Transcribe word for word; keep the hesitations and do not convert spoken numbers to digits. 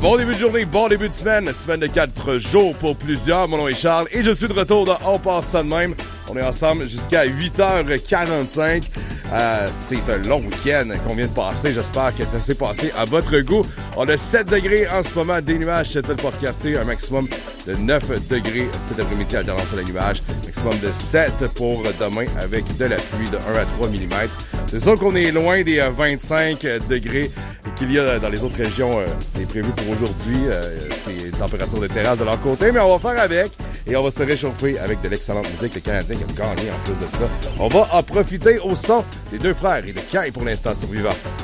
Bon début de journée, bon début de semaine, semaine de quatre jours pour plusieurs. Mon nom est Charles et je suis de retour dans On passe ça de même. On est ensemble jusqu'à huit heures quarante-cinq. Euh, c'est un long week-end qu'on vient de passer. J'espère que ça s'est passé à votre goût. On a sept degrés en ce moment, des nuages, Sept-Îles-Porte-Cartier, un maximum de neuf degrés cet après-midi, alternance à la nuage. Maximum de sept pour demain avec de la pluie de un à trois millimètres. C'est sûr qu'on est loin des vingt-cinq degrés qu'il y a dans les autres régions. C'est prévu pour aujourd'hui. C'est une température de terrasse de leur côté, mais on va faire avec et on va se réchauffer avec de l'excellente musique. Le Canadien qui a gagné en plus de ça. On va en profiter au son des deux frères et de Kai pour l'instant survivant.